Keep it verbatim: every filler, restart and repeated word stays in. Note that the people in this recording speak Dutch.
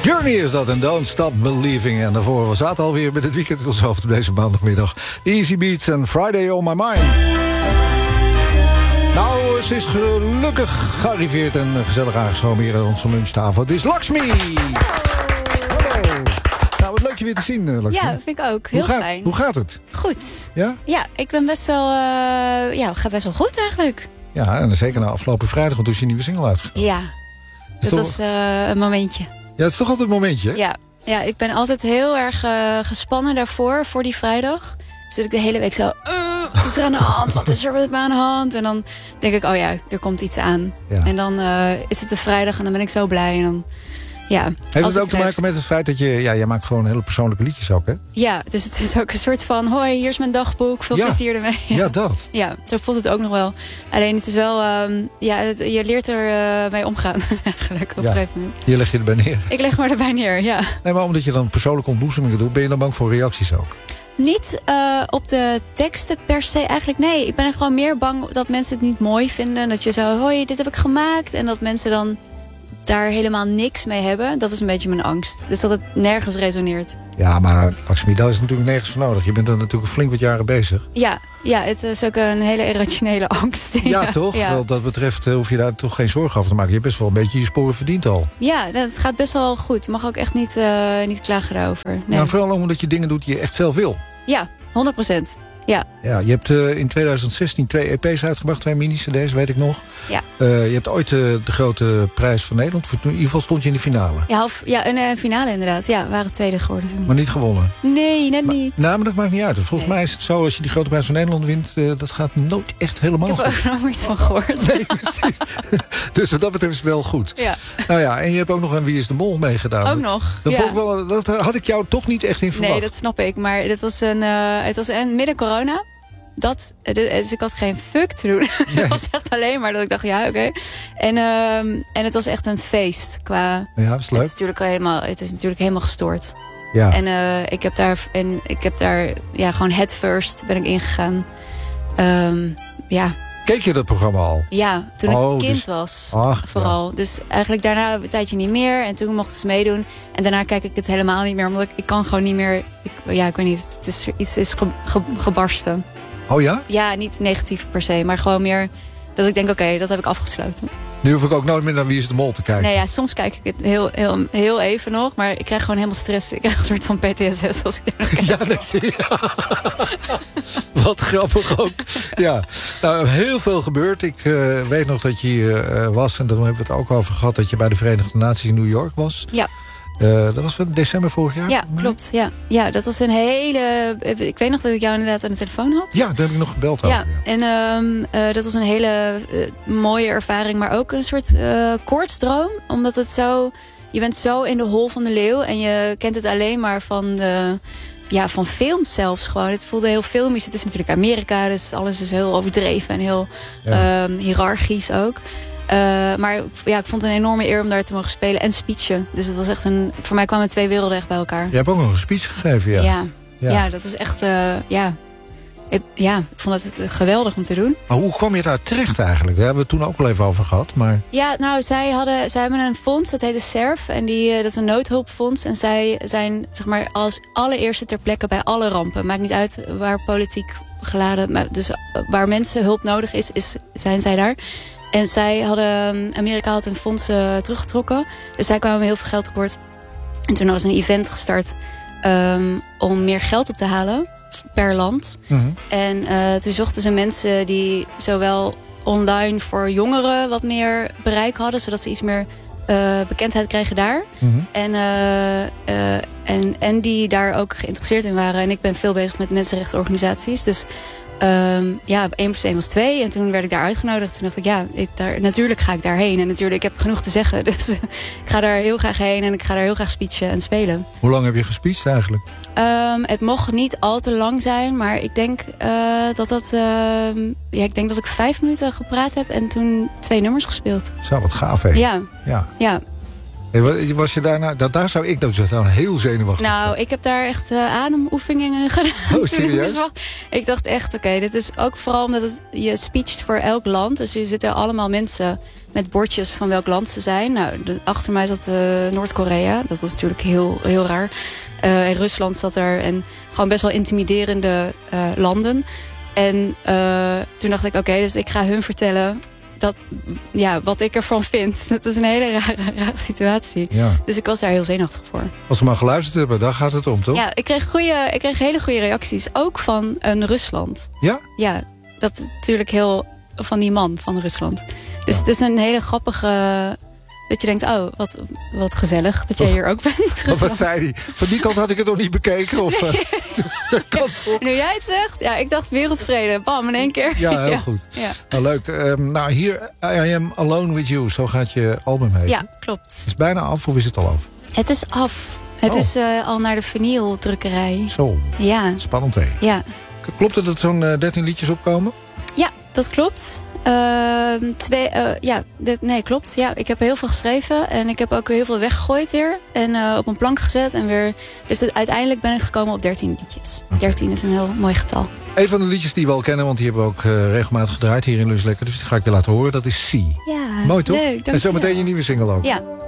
Journey is dat en Don't Stop Believing. En daarvoor, we zaten alweer met het weekend in ons hoofd op deze maandagmiddag. Easy Beats en Friday on My Mind. Nou, ze is gelukkig gearriveerd en gezellig aangeschoven hier aan onze lunchtafel. Het is Lakshmi! Hallo! Nou, wat leuk je weer te zien, Lakshmi. Ja, vind ik ook. Heel hoe gaat, fijn. Hoe gaat het? Goed. Ja? Ja, ik ben best wel... Uh, ja, het gaat best wel goed eigenlijk. Ja, en zeker na afgelopen vrijdag, want toen is je nieuwe single uitgekomen. Ja, dat toch... was uh, een momentje. Ja, het is toch altijd een momentje, hè? Ja, ja, ik ben altijd heel erg uh, gespannen daarvoor, voor die vrijdag. Dus zit ik de hele week zo... Uh, wat is er aan de hand? Wat is er met me aan de hand? En dan denk ik, oh ja, er komt iets aan. Ja. En dan uh, is het de vrijdag en dan ben ik zo blij. En dan, ja, heeft het ook te maken met het feit dat je... Ja, jij maakt gewoon hele persoonlijke liedjes ook, hè? Ja, dus het is ook een soort van... Hoi, hier is mijn dagboek, veel ja. plezier ermee. Ja. ja, dat. Ja, zo voelt het ook nog wel. Alleen het is wel... Um, ja, het, je leert er uh, mee omgaan, eigenlijk, op ja. een gegeven moment. Je leg je erbij neer. Ik leg me erbij neer, ja. Nee, maar omdat je dan persoonlijke ontboezemingen doet... ben je dan bang voor reacties ook? Niet uh, op de teksten per se eigenlijk, nee. Ik ben gewoon meer bang dat mensen het niet mooi vinden. Dat je zo, hoi, dit heb ik gemaakt. En dat mensen dan daar helemaal niks mee hebben. Dat is een beetje mijn angst. Dus dat het nergens resoneert. Ja, maar Lakshmi, daar is natuurlijk nergens voor nodig. Je bent er natuurlijk flink wat jaren bezig. Ja, ja, het is ook een hele irrationele angst. Ja, ja toch? Ja. Wat dat betreft hoef je daar toch geen zorgen over te maken. Je hebt best wel een beetje je sporen verdiend al. Ja, dat gaat best wel goed. Je mag ook echt niet, uh, niet klagen daarover. Nee. Nou, vooral omdat je dingen doet die je echt zelf wil. Ja, honderd procent. Ja. Ja, je hebt uh, in twintig zestien twee E P's uitgebracht, twee mini-cd's, weet ik nog. Ja. Uh, je hebt ooit uh, de grote prijs van Nederland. In ieder geval stond je in de finale. Ja, half, ja een uh, finale inderdaad. Ja, we waren tweede geworden toen. Maar niet gewonnen? Nee, net maar, niet. Nou, maar dat maakt niet uit. Volgens nee. mij is het zo, als je die grote prijs van Nederland wint... Uh, dat gaat nooit echt helemaal goed. Ik heb er ook nog iets van gehoord. Nee, precies. Dus wat dat betreft is het wel goed. Ja. Nou ja, en je hebt ook nog een Wie is de Mol meegedaan. Ook dat, nog, dat, ja. vond ik wel, dat had ik jou toch niet echt in verwacht. Nee, dat snap ik. Maar dit was een, uh, het was een midden corona... Dat, dus ik had geen fuck te doen. Nee. Het was echt alleen maar dat ik dacht, ja, oké. Okay. En, um, en het was echt een feest. Qua, ja, dat is leuk. Het is natuurlijk helemaal, het is natuurlijk helemaal gestoord. Ja. En uh, ik heb daar, en ik heb daar ja, gewoon head first ben ik ingegaan. Um, ja. Keek je dat programma al? Ja, toen oh, ik kind dus, was. Ach, vooral. Ja. Dus eigenlijk daarna een tijdje niet meer. En toen mochten ze meedoen. En daarna kijk ik het helemaal niet meer. Omdat ik, ik kan gewoon niet meer... Ik, ja, ik weet niet. Het is, iets is ge, ge, gebarsten. Oh ja? Ja, niet negatief per se, maar gewoon meer dat ik denk, oké, okay, dat heb ik afgesloten. Nu hoef ik ook nooit meer naar Wie is de Mol te kijken. Nee, ja, soms kijk ik het heel, heel, heel even nog, maar ik krijg gewoon helemaal stress. Ik krijg een soort van P T S S als ik daar naar kijk. Ja, dat zie je. Wat grappig ook. Ja, nou, heel veel gebeurd. Ik uh, weet nog dat je hier uh, was, en daar hebben we het ook over gehad, dat je bij de Verenigde Naties in New York was. Ja. Uh, dat was in december vorig jaar? Ja, klopt. Ja. ja, dat was een hele... Ik weet nog dat ik jou inderdaad aan de telefoon had. Ja, daar heb ik nog gebeld over. Ja, ja. En um, uh, dat was een hele uh, mooie ervaring, maar ook een soort uh, koortsdroom. Omdat het zo... Je bent zo in de hol van de leeuw en je kent het alleen maar van de... Ja, van films zelfs gewoon. Het voelde heel filmisch. Het is natuurlijk Amerika, dus alles is heel overdreven en heel ja. um, hiërarchisch ook. Uh, maar ja, ik vond het een enorme eer om daar te mogen spelen en speechen. Dus het was echt een... Voor mij kwamen twee werelden echt bij elkaar. Je hebt ook nog een speech gegeven, ja. Ja, ja. ja dat is echt... Uh, ja. Ik, ja, ik vond het geweldig om te doen. Maar hoe kwam je daar terecht eigenlijk? Daar hebben we het toen ook al even over gehad. Maar... Ja, nou, zij, hadden, zij hebben een fonds, dat heet de S E R F. En die, dat is een noodhulpfonds. En zij zijn zeg maar als allereerste ter plekke bij alle rampen. Maakt niet uit waar politiek geladen... Maar dus waar mensen hulp nodig is, is zijn zij daar. En zij hadden... Amerika had een fonds uh, teruggetrokken. Dus zij kwamen heel veel geld tekort. En toen hadden ze een event gestart... Um, om meer geld op te halen... per land. Mm-hmm. En uh, toen zochten ze mensen die zowel online voor jongeren wat meer bereik hadden, zodat ze iets meer uh, bekendheid kregen daar. Mm-hmm. En, uh, uh, en, en die daar ook geïnteresseerd in waren. En ik ben veel bezig met mensenrechtenorganisaties. Dus um, ja, één plus één was twee. En toen werd ik daar uitgenodigd. Toen dacht ik, ja, ik daar, natuurlijk ga ik daarheen. En natuurlijk, ik heb genoeg te zeggen. Dus ik ga daar heel graag heen. En ik ga daar heel graag speechen en spelen. Hoe lang heb je gespeecht eigenlijk? Um, het mocht niet al te lang zijn, maar ik denk uh, dat dat... Uh, ja, ik denk dat ik vijf minuten gepraat heb en toen twee nummers gespeeld. Zo, wat gaaf, hè? Ja. Ja. ja. Hey, was je daarna, dat, daar zou ik nou dan heel zenuwachtig Nou, zijn. ik heb daar echt uh, ademoefeningen gedaan. Oh, serieus? Ik dacht echt, oké, okay, dit is ook vooral omdat het, je speecht voor elk land. Dus er zitten allemaal mensen met bordjes van welk land ze zijn. Nou, de, achter mij zat uh, Noord-Korea. Dat was natuurlijk heel, heel raar. Uh, en Rusland zat er. En gewoon best wel intimiderende uh, landen. En uh, toen dacht ik, oké, okay, dus ik ga hun vertellen dat, ja, wat ik ervan vind. Dat is een hele rare, rare situatie. Ja. Dus ik was daar heel zenuwachtig voor. Als we maar geluisterd hebben, daar gaat het om, toch? Ja, ik kreeg, goeie, ik kreeg hele goede reacties. Ook van een Rusland. Ja? Ja, dat is natuurlijk heel van die man van Rusland. Dus ja. Het is een hele grappige... Dat je denkt, oh, wat, wat gezellig dat jij hier ook bent. Wat, wat zei hij? Van die kant had ik het nog niet bekeken. Of, uh, ja, nu jij het zegt, ja, ik dacht wereldvrede. Bam, in één keer. Ja, heel ja. goed. Ja. Nou, leuk. Um, nou, hier, I Am Alone With You. Zo gaat je album heten. Ja, klopt. Het is bijna af, of is het al af? Het is af. Het oh. is uh, al naar de vinyldrukkerij. Zo. Ja. Spannend, hè? Ja. Klopt het dat zo'n uh, dertien liedjes opkomen? Ja, dat klopt. Uh, twee, uh, ja, dit, nee, klopt. Ja, ik heb heel veel geschreven en ik heb ook heel veel weggegooid weer. En uh, op een plank gezet en weer. Dus het, uiteindelijk ben ik gekomen op dertien liedjes. Okay. dertien is een heel mooi getal. Een van de liedjes die we al kennen, want die hebben we ook uh, regelmatig gedraaid hier in Lunch Lekker. Dus die ga ik je laten horen. Dat is C. Ja, mooi toch? Leuk, en zometeen je nieuwe single ook. Ja.